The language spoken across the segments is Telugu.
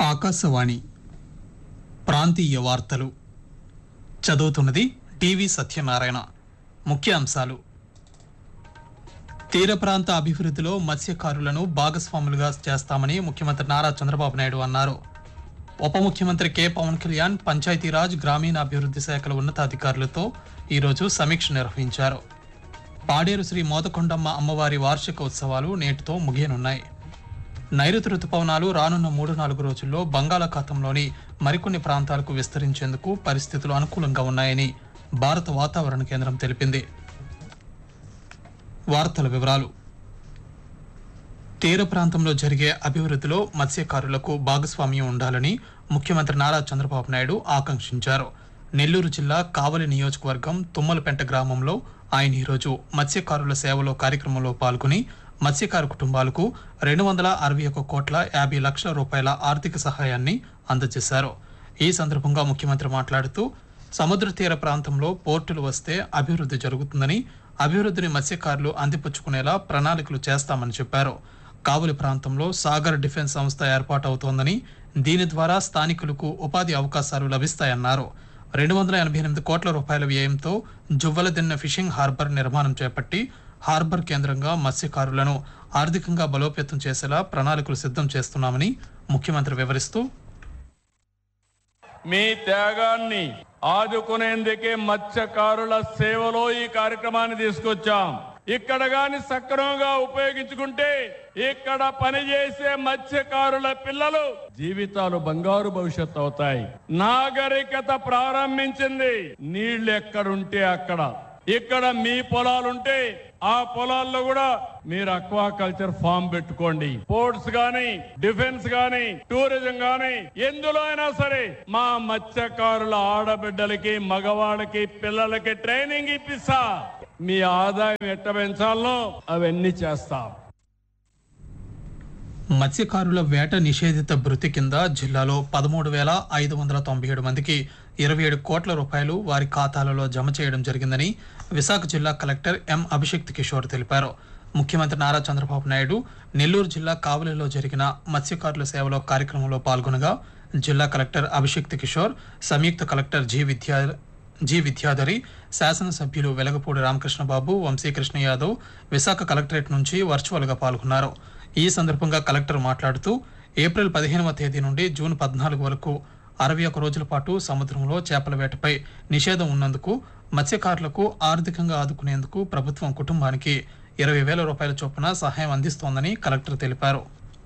ఆకాశవాణి ప్రాంతీయ వార్తలు చదువుతున్నది టీవీ సత్యనారాయణ. ముఖ్యాంశాలు: తీర ప్రాంత అభివృద్ధిలో మత్స్యకారులను భాగస్వాములుగా చేస్తామని ముఖ్యమంత్రి నారా చంద్రబాబు నాయుడు అన్నారు. ఉప ముఖ్యమంత్రి కె పవన్ కళ్యాణ్ పంచాయతీరాజ్ గ్రామీణాభివృద్ధి శాఖల ఉన్నతాధికారులతో ఈరోజు సమీక్ష నిర్వహించారు. పాడేరు శ్రీ మోదకొండమ్మ అమ్మవారి వార్షిక ఉత్సవాలు నేటితో ముగియనున్నాయి. నైరుతి రుతుపవనాలు రానున్న 3-4 రోజుల్లో బంగాళాఖాతంలోని మరికొన్ని ప్రాంతాలకు విస్తరించేందుకు పరిస్థితులు అనుకూలంగా ఉన్నాయని భారత వాతావరణ కేంద్రం తెలిపింది. వార్తల వివరాలు: తీర ప్రాంతంలో జరిగే అభివృద్ధిలో మత్స్యకారులకు భాగస్వామ్యం ఉండాలని ముఖ్యమంత్రి నారా చంద్రబాబు నాయుడు ఆకాంక్షించారు. నెల్లూరు జిల్లా కావలి నియోజకవర్గం తుమ్మలపెంట గ్రామంలో ఆయన ఈరోజు మత్స్యకారుల సేవలో కార్యక్రమంలో పాల్గొని మత్స్యకారు కుటుంబాలకు 261,50,00,000 రూపాయల ఆర్థిక సహాయాన్ని అందజేశారు. ఈ సందర్భంగా ముఖ్యమంత్రి మాట్లాడుతూ, సముద్ర తీర ప్రాంతంలో పోర్టులు వస్తే అభివృద్ధి జరుగుతుందని, అభివృద్ధిని మత్స్యకారులు అందిపుచ్చుకునేలా ప్రణాళికలు చేస్తామని చెప్పారు. కావలి ప్రాంతంలో సాగర్ డిఫెన్స్ సంస్థ ఏర్పాటవుతోందని, దీని ద్వారా స్థానికులకు ఉపాధి అవకాశాలు లభిస్తాయన్నారు. 288 కోట్ల రూపాయల వ్యయంతో జువ్వలదిన్నె ఫిషింగ్ హార్బర్ నిర్మాణం చేపట్టి హార్బర్ కేంద్రంగా మత్స్యకారులను ఆర్థికంగా బలోపేతం చేసేలా ప్రణాళికలు సిద్ధం చేస్తున్నామని ముఖ్యమంత్రి వివరిస్తూ, మీ త్యాగాన్ని ఆదుకునేందుకే మత్స్యకారుల సేవలో ఈ కార్యక్రమాన్ని తీసుకొచ్చాం. ఇక్కడ గాని సక్రమంగా ఉపయోగించుకుంటే ఇక్కడ పనిచేసే మత్స్యకారుల పిల్లలు జీవితాలు బంగారు భవిష్యత్తు అవుతాయి. నాగరికత ప్రారంభించింది నీళ్లు ఎక్కడుంటే అక్కడ. ఇక్కడ మీ పొలాలుంటే ఆ పొలాల్లో కూడా మీరు అక్వాకల్చర్ ఫామ్ పెట్టుకోండి. పోర్ట్స్ గాని, డిఫెన్స్ గాని, టూరిజం గాని, ఎందులో అయినా సరే మా మత్స్యకారుల ఆడబిడ్డలకి, మగవాళ్ళకి, పిల్లలకి ట్రైనింగ్ ఇప్పిస్తా. మీ ఆదాయం ఎట్ట పెంచాలో అవన్నీ చేస్తాం. మత్స్యకారుల వేట నిషేధిత భృతి కింద జిల్లాలో 13,597 మందికి 27 కోట్ల రూపాయలు వారి ఖాతాలలో జమ చేయడం జరిగిందని విశాఖ జిల్లా కలెక్టర్ ఎం అభిషేక్ కిషోర్ తెలిపారు. ముఖ్యమంత్రి నారా చంద్రబాబు నాయుడు నెల్లూరు జిల్లా కావలిలో జరిగిన మత్స్యకారుల సేవలో కార్యక్రమంలో పాల్గొనగా జిల్లా కలెక్టర్ అభిషేక్ కిషోర్, సంయుక్త కలెక్టర్ జి విద్యాధరి, శాసనసభ్యులు వెలగపూడి రామకృష్ణబాబు, వంశీకృష్ణ యాదవ్ విశాఖ కలెక్టరేట్ నుంచి వర్చువల్గా పాల్గొన్నారు. ఈ సందర్భంగా కలెక్టర్ మాట్లాడుతూ, ఏప్రిల్ 15వ తేదీ నుండి జూన్ 14 వరకు 61 రోజుల పాటు సముద్రంలో చేపల వేటపై నిషేధం ఉన్నందుకు మత్స్యకారులకు ఆర్థికంగా ఆదుకునేందుకు ప్రభుత్వం కుటుంబానికి 20,000 రూపాయల చొప్పున సహాయం అందిస్తోందని కలెక్టర్ తెలిపారు.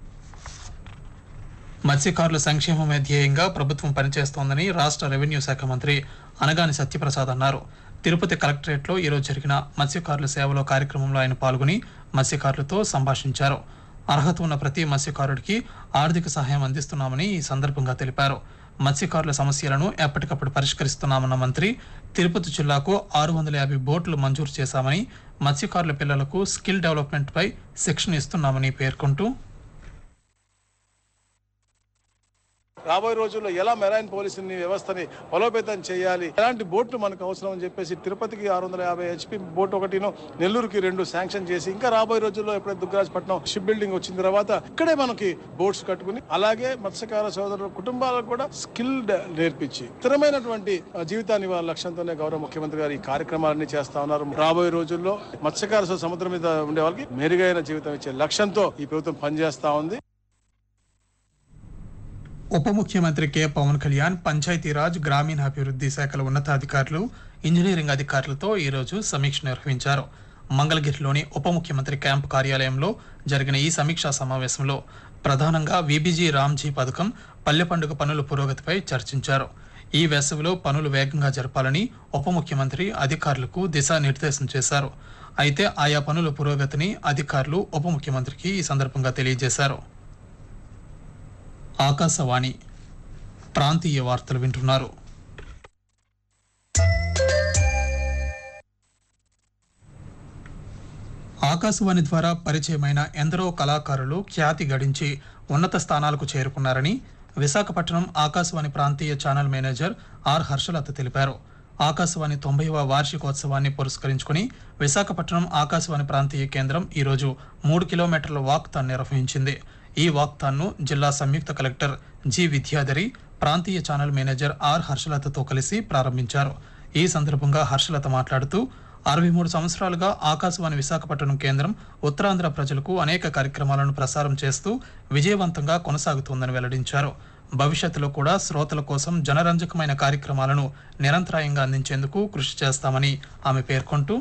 మత్స్యకారుల సంక్షేమమే ధ్యేయంగా ప్రభుత్వం పనిచేస్తోందని రాష్ట్ర రెవెన్యూ శాఖ మంత్రి అనగాని సత్యప్రసాద్ అన్నారు. తిరుపతి కలెక్టరేట్లో ఈరోజు జరిగిన మత్స్యకారుల సేవలో కార్యక్రమంలో ఆయన పాల్గొని మత్స్యకారులతో సంభాషించారు. అర్హత ఉన్న ప్రతి మత్స్యకారుడికి ఆర్థిక సహాయం అందిస్తున్నామని ఈ సందర్భంగా తెలిపారు. మత్స్యకారుల సమస్యలను ఎప్పటికప్పుడు పరిష్కరిస్తున్నామన్న మంత్రి, తిరుపతి జిల్లాకు 650 బోట్లు మంజూరు చేశామని, మత్స్యకారుల పిల్లలకు స్కిల్ డెవలప్మెంట్ పై శిక్షణ ఇస్తున్నామని పేర్కొంటూ, రాబోయే రోజుల్లో ఎలా మెరైన్ పోలీసుని వ్యవస్థని బలోపేతం చేయాలి, ఎలాంటి బోట్లు మనకు అవసరం అని చెప్పేసి తిరుపతికి 650 HP బోట్ ఒకటిను, నెల్లూరుకి 2 శాంక్షన్ చేసి, ఇంకా రాబోయే రోజుల్లో ఎప్పుడైతే దుగ్గరాజపట్నం షిప్ బిల్డింగ్ వచ్చిన తర్వాత ఇక్కడే మనకి బోట్స్ కట్టుకుని, అలాగే మత్స్యకార సోదరుల కుటుంబాలకు కూడా స్కిల్ నేర్పించి స్థిరమైనటువంటి జీవితాన్ని వాళ్ళ లక్ష్యంతోనే గౌరవ ముఖ్యమంత్రి గారు ఈ కార్యక్రమాలన్నీ చేస్తా ఉన్నారు. రాబోయే రోజుల్లో మత్స్యకార సముద్రం మీద ఉండే వాళ్ళకి మెరుగైన జీవితం ఇచ్చే లక్ష్యంతో ఈ ప్రభుత్వం పనిచేస్తా ఉంది. ఉప ముఖ్యమంత్రి కె పవన్ కళ్యాణ్ పంచాయతీరాజ్ గ్రామీణాభివృద్ధి శాఖల ఉన్నతాధికారులు, ఇంజనీరింగ్ అధికారులతో ఈరోజు సమీక్ష నిర్వహించారు. మంగళగిరిలోని ఉప ముఖ్యమంత్రి క్యాంపు కార్యాలయంలో జరిగిన ఈ సమీక్షా సమావేశంలో ప్రధానంగా విబిజీ రామ్జీ పథకం, పల్లె పండుగ పనుల పురోగతిపై చర్చించారు. ఈ వేసవిలో పనులు వేగంగా జరపాలని ఉప ముఖ్యమంత్రి అధికారులకు దిశానిర్దేశం చేశారు. అయితే ఆయా పనుల పురోగతిని అధికారులు ఉప ముఖ్యమంత్రికి ఈ సందర్భంగా తెలియజేశారు. ఆకాశవాణి ప్రాంతీయ వార్తలు వింటున్నారు. ఆకాశవాణి ద్వారా పరిచయమైన ఎందరో కళాకారులు ఖ్యాతి గడించి ఉన్నత స్థానాలకు చేరుకున్నారని విశాఖపట్నం ఆకాశవాణి ప్రాంతీయ ఛానల్ మేనేజర్ ఆర్ హర్షలత తెలిపారు. ఆకాశవాణి 90వ వార్షికోత్సవాన్ని పురస్కరించుకుని విశాఖపట్నం ఆకాశవాణి ప్రాంతీయ కేంద్రం ఈరోజు 3 కిలోమీటర్ల వాక్ థాన్ నిర్వహించింది. ఈ వాక్థాన్ను జిల్లా సంయుక్త కలెక్టర్ జి విద్యాధరి, ప్రాంతీయ ఛానల్ మేనేజర్ ఆర్ హర్షలతతో కలిసి ప్రారంభించారు. ఈ సందర్భంగా హర్షలత మాట్లాడుతూ 63 సంవత్సరాలుగా ఆకాశవాణి విశాఖపట్నం కేంద్రం ఉత్తరాంధ్ర ప్రజలకు అనేక కార్యక్రమాలను ప్రసారం చేస్తూ విజయవంతంగా కొనసాగుతోందని వెల్లడించారు. భవిష్యత్తులో కూడా శ్రోతల కోసం జనరంజకమైన కార్యక్రమాలను నిరంతరాయంగా అందించేందుకు కృషి చేస్తామని ఆమె పేర్కొంటూ,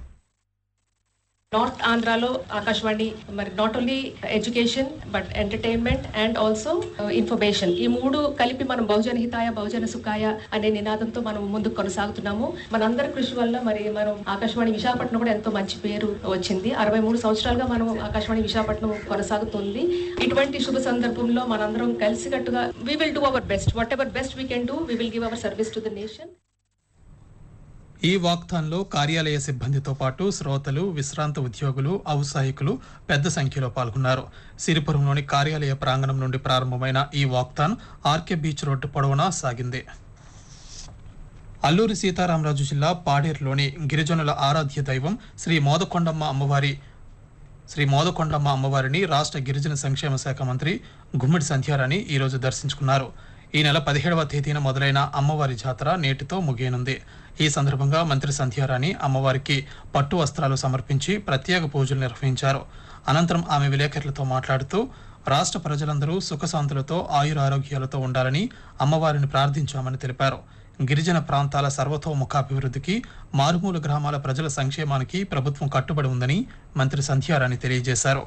నార్త్ ఆంధ్రాలో ఆకాశవాణి మరి not only education but entertainment and also information, ఈ మూడు కలిపి మనం బహుజన హితాయ బహుజన సుఖాయ అనే నినాదంతో మనం ముందుకు కొనసాగుతున్నాము. మనందరి కృషి వల్ల మరి మనం ఆకాశవాణి విశాఖపట్నం కూడా ఎంతో మంచి పేరు వచ్చింది. 63 సంవత్సరాలుగా మనం ఆకాశవాణి విశాఖపట్నం కొనసాగుతుంది. ఇటువంటి శుభ సందర్భంలో మనందరం కలిసికట్టుగా we will do our best, whatever best we can do, we will give our service to the nation. ఈ వాక్థాన్లో కార్యాలయ సిబ్బందితో పాటు శ్రోతలు, విశ్రాంత ఉద్యోగులు, ఔత్సాహికులు పెద్ద సంఖ్యలో పాల్గొన్నారు. సిరిపురంలోని కార్యాలయ ప్రాంగణం నుండి ప్రారంభమైన ఈ వాక్థాన్ ఆర్కే బీచ్ రోడ్డు పొడవునా సాగింది. అల్లూరి సీతారామరాజు జిల్లా పాడేరులోని గిరిజనుల ఆరాధ్య దైవం శ్రీ మోదకొండమ్మ అమ్మవారిని రాష్ట్ర గిరిజన సంక్షేమ శాఖ మంత్రి గుమ్మిడి సంధ్యారాణి ఈరోజు దర్శించుకున్నారు. ఈ నెల 17వ తేదీన మొదలైన అమ్మవారి జాతర నేటితో ముగియనుంది. ఈ సందర్భంగా మంత్రి సంధ్యారాణి అమ్మవారికి పట్టు వస్త్రాలు సమర్పించి ప్రత్యేక పూజలు నిర్వహించారు. అనంతరం ఆమె విలేకరులతో మాట్లాడుతూ, రాష్ట్ర ప్రజలందరూ సుఖశాంతులతో ఆయురారోగ్యాలతో ఉండాలని అమ్మవారిని ప్రార్థించామని తెలిపారు. గిరిజన ప్రాంతాల సర్వతోముఖాభివృద్ధికి, మారుమూల గ్రామాల ప్రజల సంక్షేమానికి ప్రభుత్వం కట్టుబడి ఉందని మంత్రి సంధ్యారాణి తెలియజేశారు.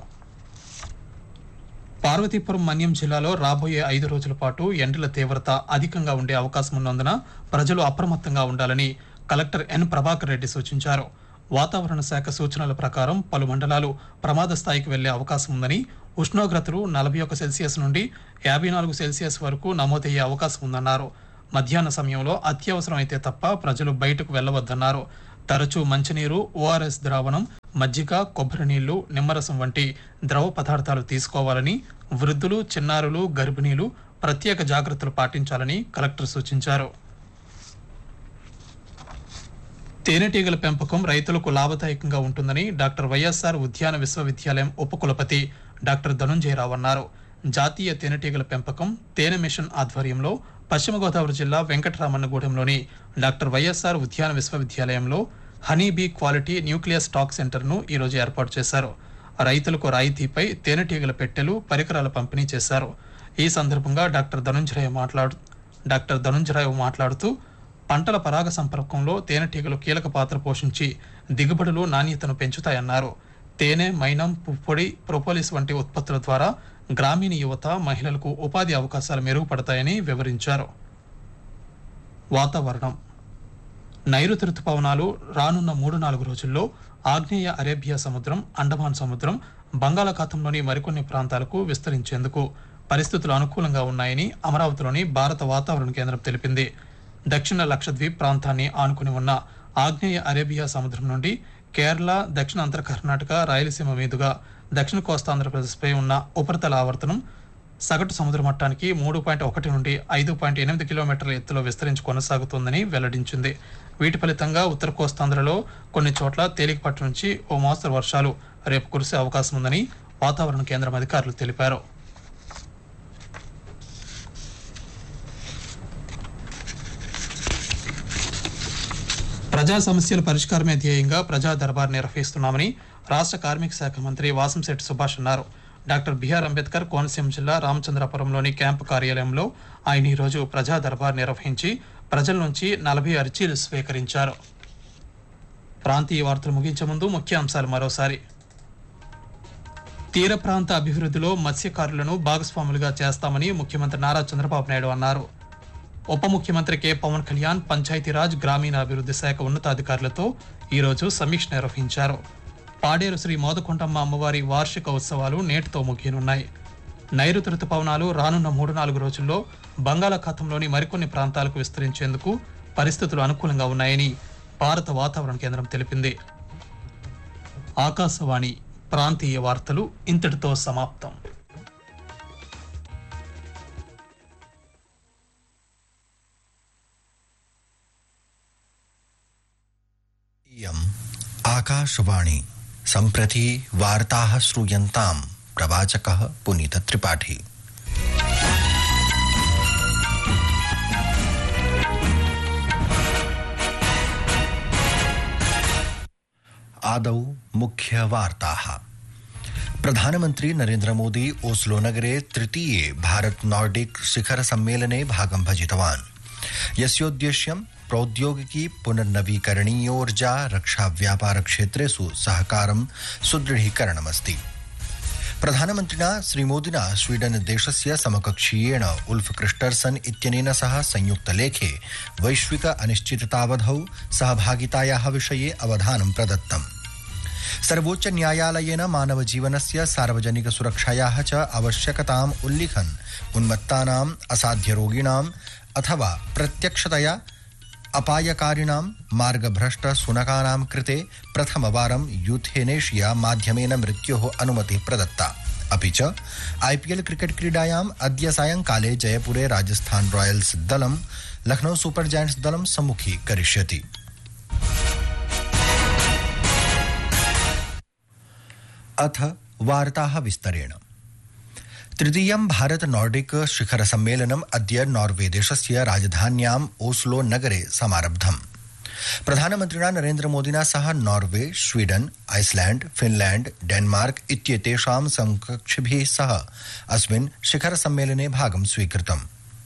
పార్వతీపురం మన్యం జిల్లాలో రాబోయే 5 రోజుల పాటు ఎండల తీవ్రత అధికంగా ఉండే అవకాశం ఉన్నందున ప్రజలు అప్రమత్తంగా ఉండాలని కలెక్టర్ ఎన్ ప్రభాకర్ రెడ్డి సూచించారు. వాతావరణ శాఖ సూచనల ప్రకారం పలు మండలాలు ప్రమాద స్థాయికి వెళ్లే అవకాశం ఉందని, ఉష్ణోగ్రతలు 41 సెల్సియస్ నుండి 54 సెల్సియస్ వరకు నమోదయ్యే అవకాశం ఉందన్నారు. మధ్యాహ్న సమయంలో అత్యవసరం అయితే తప్ప ప్రజలు బయటకు వెళ్లవద్దన్నారు. తరచూ మంచినీరు, ఓఆర్ఎస్ ద్రావణం, మజ్జిగ, కొబ్బరి నీళ్లు, నిమ్మరసం వంటి ద్రవ పదార్థాలు తీసుకోవాలని, వృద్ధులు, చిన్నారులు, గర్భిణీలు ప్రత్యేక జాగ్రత్తలు పాటించాలని కలెక్టర్ సూచించారు. తేనెటీగల పెంపకం రైతులకు లాభదాయకంగా ఉంటుందని డాక్టర్ వైఎస్ఆర్ ఉద్యాన విశ్వవిద్యాలయం ఉపకులపతి డాక్టర్ ధనుంజయరావు అన్నారు. జాతీయ తేనెటీగల పెంపకం తేనె మిషన్ ఆధ్వర్యంలో పశ్చిమ గోదావరి జిల్లా వెంకటరామన్నగూడెంలోని డాక్టర్ వైఎస్ఆర్ ఉద్యాన విశ్వవిద్యాలయంలో హనీబీ క్వాలిటీ న్యూక్లియస్ స్టాక్ సెంటర్ను ఈరోజు ఏర్పాటు చేశారు. రైతులకు రాయితీపై తేనెటీగల పెట్టెలు, పరికరాల పంపిణీ చేశారు. ఈ సందర్భంగా డాక్టర్ ధనుంజయరావు మాట్లాడుతూ, పంటల పరాగ సంపర్కంలో తేనెటీగలు కీలక పాత్ర పోషించి దిగుబడులు, నాణ్యతను పెంచుతాయన్నారు. తేనె, మైనం, పుప్పొడి, ప్రొపోలిస్ వంటి ఉత్పత్తుల ద్వారా గ్రామీణ యువత, మహిళలకు ఉపాధి అవకాశాలు మెరుగుపడతాయని వివరించారు. వాతావరణం. నైరుతి రుతుపవనాలు రానున్న 3-4 రోజుల్లో ఆగ్నేయ అరేబియా సముద్రం, అండమాన్ సముద్రం, బంగాళాఖాతంలోని మరికొన్ని ప్రాంతాలకు విస్తరించేందుకు పరిస్థితులు అనుకూలంగా ఉన్నాయని అమరావతిలోని భారత వాతావరణ కేంద్రం తెలిపింది. దక్షిణ లక్షద్వీప్ ప్రాంతాన్ని ఆనుకుని ఉన్న ఆగ్నేయ అరేబియా సముద్రం నుండి కేరళ, దక్షిణ అంతర కర్ణాటక, రాయలసీమ మీదుగా దక్షిణ కోస్తాంధ్రప్రదేశ్పై ఉన్న ఉపరితల ఆవర్తనం సగటు సముద్ర మట్టానికి 3.1 నుండి 5.8 కిలోమీటర్ల ఎత్తులో విస్తరించి కొనసాగుతోందని వెల్లడించింది. వీటి ఫలితంగా ఉత్తర కోస్తాంధ్రలో కొన్ని చోట్ల తేలికపాటి నుంచి ఓ మోస్తరు వర్షాలు రేపు కురిసే అవకాశం ఉందని వాతావరణ కేంద్రం అధికారులు తెలిపారు. ప్రజా సమస్యల పరిష్కారమే ధ్యేయంగా ప్రజా దర్బార్ నిర్వహిస్తున్నామని రాష్ట్ర కార్మిక శాఖ మంత్రి వాసంశెట్టి సుభాష్ అన్నారు. డాక్టర్ బిఆర్ అంబేద్కర్ కోనసీమ జిల్లా రామచంద్రపురంలోని క్యాంపు కార్యాలయంలో ఆయన ఈరోజు ప్రజా దర్బార్ నిర్వహించి ప్రజల నుంచి 40 అర్జీలు స్వీకరించారు. ప్రాంతీయ వార్తలు ముగించే ముందు ముఖ్య అంశాలు మరోసారి. తీర ప్రాంత అభివృద్ధిలో మత్స్యకారులను భాగస్వాములుగా చేస్తామని ముఖ్యమంత్రి నారా చంద్రబాబు నాయుడు అన్నారు. ఉప ముఖ్యమంత్రి కె పవన్ కళ్యాణ్ పంచాయతీరాజ్, గ్రామీణాభివృద్ధి శాఖ ఉన్నతాధికారులతో ఈరోజు సమీక్ష నిర్వహించారు. పాడేరు శ్రీ మోదకొండమ్మ అమ్మవారి వార్షిక ఉత్సవాలు నేటితో ముగియనున్నాయి. నైరుతి రుతుపవనాలు రానున్న 3-4 రోజుల్లో బంగాళాఖాతంలోని మరికొన్ని ప్రాంతాలకు విస్తరించేందుకు పరిస్థితులు అనుకూలంగా ఉన్నాయని భారత వాతావరణ కేంద్రం తెలిపింది. ఆకాశవాణి ప్రాంతీయ వార్తలు ఇంతటితో సమాప్తం. आकाशवाणी सम्प्रति वार्ताः श्रूयन्ताम् प्रवाचकः पुनीत त्रिपाठी। आदौ मुख्यवार्ताः। प्रधानमन्त्री नरेन्द्र मोदी ओस्लो नगरे तृतीये भारत नॉर्डिक शिखर सम्मेलने भागं भजितवान्, यस्योद्देश्यं प्रौद्योगिकी पुनर्नवीकरणीयोर्जा रक्षा व्यापार क्षेत्रेषु सहकारं सुदृढीकरणमस्ति। प्रधानमन्त्रिणा श्रीमोदिना स्वीडन देशस्य समकक्षीयेण उल्फ क्रिस्टर्सन इत्यनेन सह संयुक्तलेखे वैश्विक अनिश्चिततावधौ सहभागितायाः विषये अवधानं प्रदत्तम्। सर्वोच्च न्यायालयेन मानव जीवनस्य सार्वजनिक सुरक्षायाः च आवश्यकताम् उल्लिखन् उन्मत्तानाम् असाध्यरोगिणाम् अथवा प्रत्यक्षतया अपायकारिणां मार्गभ्रष्ट शुनकानां कृते प्रथमवारं यूथेनेशिया माध्यमेन मृत्योः अनुमतिः प्रदत्ता। अपि च IPL क्रिकेट क्रीडायाम् अद्य सायंकाले जयपुरे राजस्थान रॉयल्स दलं लखनऊ सुपर जायंट्स दलं सम्मुखीकरिष्यति। अथ वार्ताः विस्तरेण। तृतीयं भारत नॉर्डिक शिखर सम्मेलनम् अद्य नॉर्वे देशस्य राजधान्याम् ओस्लो नगरे समारब्धम्। प्रधानमन्त्रिणा नरेन्द्र मोदिना सह Norway, Sweden, Iceland, Finland, Denmark इत्येतेषां समकक्षिभिः सह अस्मिन् शिखर सम्मेलने भागं स्वीकृतम्।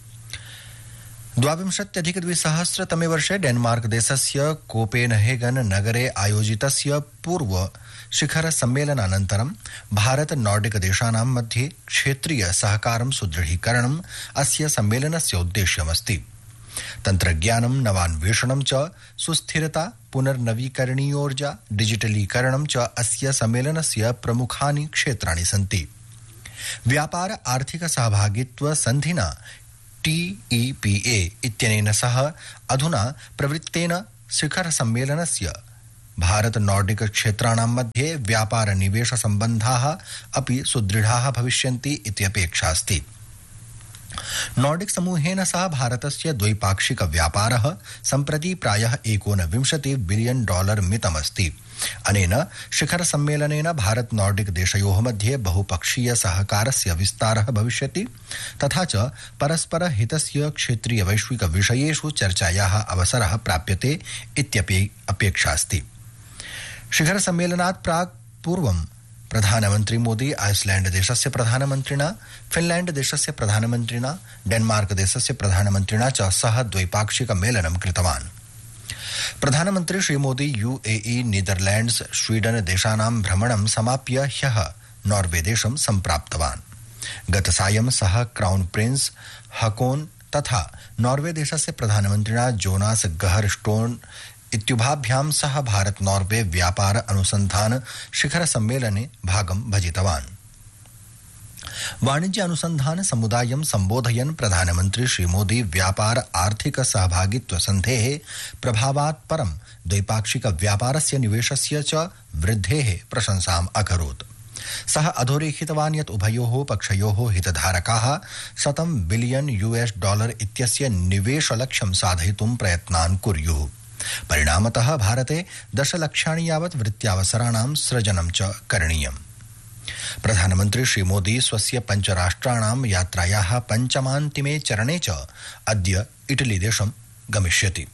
2020 वर्षे डेनमार्क देशस्य कोपेनहेगन नगरे आयोजितस्य पूर्व शिखर सम्मेलनानन्तरं भारत नॉर्डिक देशानां मध्ये क्षेत्रीय सहकारं सुदृढीकरणम् अस्य सम्मेलनस्य उद्देश्यमस्ति। तन्त्रज्ञानं, नवान्वेषणं च, सुस्थिरता, पुनर्नवीकरणीयोर्जा, डिजिटलीकरणं च अस्य सम्मेलनस्य प्रमुखानि क्षेत्राणि सन्ति। व्यापार आर्थिक सहभागित्व सन्धिना TEPA इत्यनेन सह अधुना प्रवृत्तेन शिखर सम्मेलनस्य भारत नॉर्डिक क्षेत्राणां मध्ये व्यापार निवेश सम्बन्धाः अपि सुदृढाः भविष्यन्ति इति अपेक्षा अस्ति। नॉर्डिक समूहेन सह भारतस्य द्वैपाक्षिक व्यापारः सम्प्रति प्रायः $21 बिलियन मितमस्ति। अनेन शिखर सम्मेलनेन भारत नॉर्डिक देशयोः मध्ये बहुपक्षीय सहकारस्य विस्तारः भविष्यति, तथा च परस्पर हितस्य क्षेत्रीय वैश्विक विषयेषु चर्चायाः अवसरः प्राप्यते इत्यपि अपेक्षा अस्ति। शिखर सम्मेलनात् प्राक् पूर्वं प्रधानमन्त्री मोदी आइसलैंड देशस्य प्रधानमन्त्रिणा, फिनलैंड देशस्य प्रधानमन्त्रिणा, डेनमार्क देशस्य प्रधानमन्त्रिणा च सह द्वैपाक्षिक मेलनं कृतवान्। प्रधानमन्त्री श्रीमोदी UAE, नीदरलैंड्स, स्वीडन देशानां भ्रमणं समाप्य ह्यः नॉर्वे देशं सम्प्राप्तवान्। गतसायं सः क्राउन प्रिंस हकोन तथा नॉर्वे देशस्य प्रधानमन्त्रिणा जोनास गहर स्टोन इत्युभाभ्यां सह भारत नॉर्वे व्यापार अनुसंधान शिखर सम्मेलने भागं भजितवान्। वाणिज्य अनुसंधान समुदायं संबोधयन् प्रधानमन्त्री श्रीमोदी व्यापार आर्थिक सहभागित्व सन्धेः प्रभावात् परं द्वैपाक्षिक व्यापारस्य निवेशस्य च वृद्धेः प्रशंसाम् अकरोत्। सः अधोरेखितवान् यत् उभयोः पक्षयोः हितधारकाः $100 बिलियन इत्यस्य निवेशलक्ष्यं साधयितुं प्रयत्नान् कुर्युः। परिणामतः भारते 10 लक्षाणि यावत् वृत्त्यावसराणां सृजनं च करणीयम्। प्रधानमन्त्री श्रीमोदी स्वस्य 5 राष्ट्राणां यात्रायाः पञ्चमान्तिमे चरणे च अद्य इटली देशं गमिष्यति।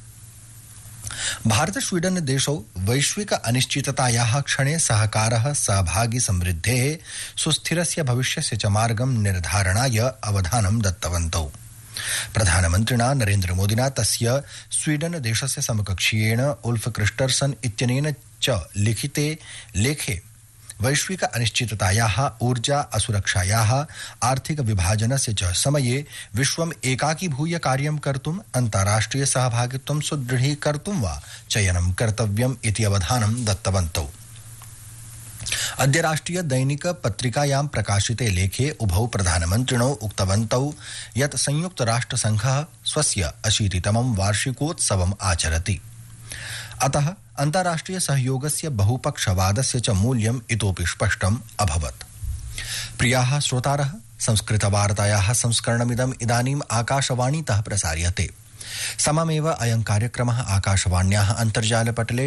भारत स्वीडन देशौ वैश्विक अनिश्चिततायाः क्षणे सहकारः, सहभागी समृद्धेः, सुस्थिरस्य भविष्यस्य च मार्गं निर्धारणाय अवधानं दत्तवन्तौ। प्रधानमन्त्रिणा नरेन्द्र मोदिना तस्य स्वीडन देशस्य समकक्षीयेण उल्फ क्रिस्टर्सन इत्यनेन च लिखिते लेखे वैश्विक अनिश्चिततायाः, ऊर्जा असुरक्षायाः, आर्थिक विभाजनस्य च समये विश्वम् एकाकीभूय कार्यं कर्तुम् अन्ताराष्ट्रिय सहभागित्वं सुदृढीकर्तुं वा चयनं कर्तव्यम् इति अवधानं दत्तवन्तौ। अद्य राष्ट्रिय दैनिक पत्रिकायां प्रकाशिते लेखे उभौ प्रधानमन्त्रिणौ उक्तवन्तौ यत् संयुक्त राष्ट्र संघः स्वस्य 80तमं वार्षिकोत्सवम् आचरति। अतः अन्ताराष्ट्रिय सहयोगस्य बहुपक्षवादस्य च मूल्यम् इतोपि स्पष्टम् अभवत्। प्रियाः श्रोतारः, संस्कृतवार्तायाः संस्करणमिदम् इदानीम् आकाशवाणीतः प्रसार्यते। सममेव अयं कार्यक्रमः आकाशवाण्याः अन्तर्जालपटले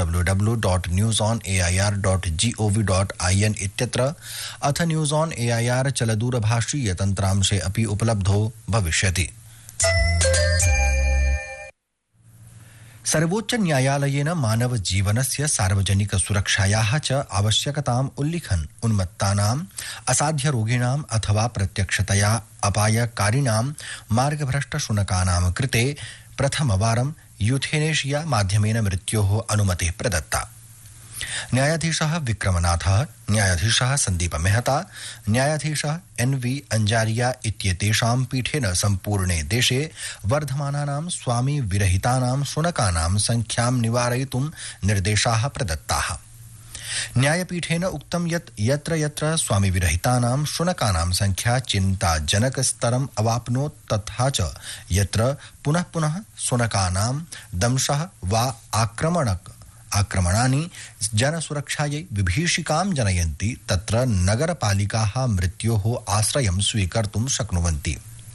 www.newsonair.gov.in इत्यत्र अथ न्यूज़ ऑन एआईआर चलदूरभाषीय तन्त्रांशे अपि उपलब्धो भविष्यति। सर्वोच्च न्यायालयेन मानव जीवनस्य सार्वजनिक सुरक्षायाः च आवश्यकताम् उल्लिखन् उन्मत्तानाम् असाध्य रोगिणाम् अथवा प्रत्यक्षतया अपायकारिणां मार्गभ्रष्टशुनकानां कृते प्रथमवारं यूथेनेशिया माध्यमेन मृत्योः अनुमतिः प्रदत्ता। न्यायाधीशः विक्रमनाथः, न्यायाधीशः सन्दीप मेहता, न्यायाधीशः NV अंजारिया इत्येतेषां पीठेन सम्पूर्णे देशे वर्धमानानां स्वामी विरहितानां शुनकानां संख्यां निवारयितुं निर्देशाः प्रदत्ताः। न्यायपीठेन उक्तं यत् यत्र यत्र स्वामी विरहितानां शुनकानां संख्या चिन्ताजनकस्तरम् अवाप्नोत् तथा च यत्र पुनः पुनः शुनकानां दंशः वा आक्रमणानि जनसुरक्षायै विभीषिकां जनयन्ति तत्र नगरपालिकाः मृत्योः आश्रयं स्वीकर्तुं शक्नुवन्ति।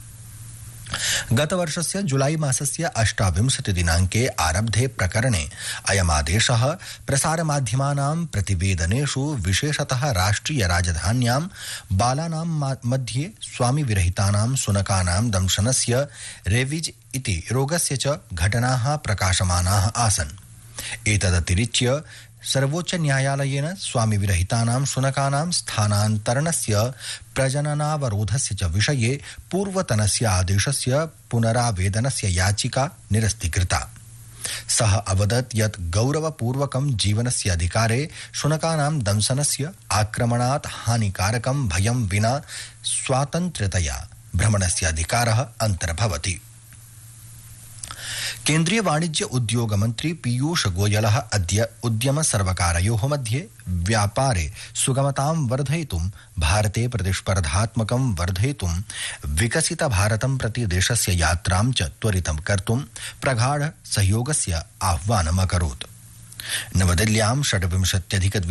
गतवर्षस्य जुलाई मासस्य 28 दिनाङ्के आरब्धे प्रकरणे अयमादेशः प्रसारमाध्यमानां प्रतिवेदनेषु विशेषतः राष्ट्रिय राजधान्यां बालानां मध्ये स्वामी विरहितानां शुनकानां दंशनस्य रेविज इति रोगस्य च घटनाः प्रकाशमानाः आसन्। एतदतिरिच्य सर्वोच्च न्यायालयेन स्वामी विरहितानां शुनकानां स्थानान्तरणस्य प्रजननावरोधस्य च विषये पूर्वतनस्य आदेशस्य पुनरावेदनस्य याचिका निरस्तीकृता। सः अवदत् यत् गौरवपूर्वकं जीवनस्य अधिकारे शुनकानां दंशनस्य आक्रमणात् हानिकारकं भयं विना स्वातन्त्र्यतया भ्रमणस्य अधिकारः अन्तर्भवति। केन्द्रीय वाणिज्य उद्योग मन्त्री पीयूष गोयलः अद्य उद्यम सर्वकारयोः मध्ये व्यापारे सुगमतां वर्धयितुं भारते प्रतिस्पर्धात्मकं वर्धयितुं विकसित भारतं प्रति देशस्य यात्रां च त्वरितं कर्तुं प्रगाढ सहयोगस्य आह्वानम् अकरोत्। नवदिल्ल्यां 26